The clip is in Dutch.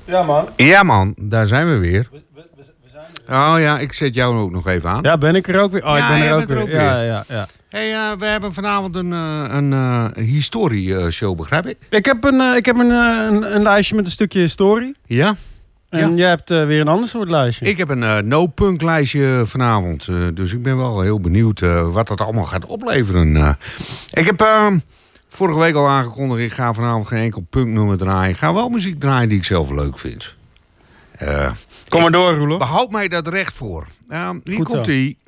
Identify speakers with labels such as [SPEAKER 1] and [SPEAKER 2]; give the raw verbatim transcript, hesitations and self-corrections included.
[SPEAKER 1] Ja, man.
[SPEAKER 2] Ja, man, daar zijn we weer.
[SPEAKER 1] We, we, we zijn er weer.
[SPEAKER 2] Oh ja, ik zet jou ook nog even aan.
[SPEAKER 1] Ja, ben ik er ook weer? Oh,
[SPEAKER 2] Ja,
[SPEAKER 1] ik ben
[SPEAKER 2] jij
[SPEAKER 1] er ook
[SPEAKER 2] bent er
[SPEAKER 1] weer.
[SPEAKER 2] ook
[SPEAKER 1] Ja,
[SPEAKER 2] weer.
[SPEAKER 1] ja, ja.
[SPEAKER 2] Hey, uh, we hebben vanavond een, uh, een uh, historie-show, begrijp ik?
[SPEAKER 1] Ik heb, een, uh, ik heb een, uh, een, een lijstje met een stukje historie.
[SPEAKER 2] Ja.
[SPEAKER 1] En
[SPEAKER 2] Ja.
[SPEAKER 1] jij hebt uh, weer een ander soort lijstje.
[SPEAKER 2] Ik heb een uh, no-punk lijstje vanavond. Uh, dus ik ben wel heel benieuwd uh, wat dat allemaal gaat opleveren. Uh, ik heb uh, vorige week al aangekondigd, ik ga vanavond geen enkel punknummer draaien. Ik ga wel muziek draaien die ik zelf leuk vind. Uh,
[SPEAKER 1] Kom maar door, Roelof.
[SPEAKER 2] Behoud mij dat recht voor. Uh, hier
[SPEAKER 1] Goed
[SPEAKER 2] komt
[SPEAKER 1] zo.
[SPEAKER 2] ie.